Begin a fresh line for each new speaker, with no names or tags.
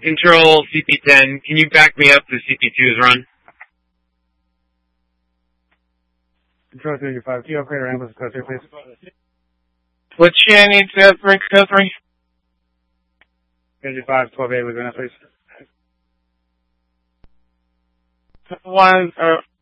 Control CP10, can you back me up to CP2's run?
Control 305, can you upgrade our ambulance code 3, please?
What's Shannon to bring code 3?
55, 12A, we're going to please.
One,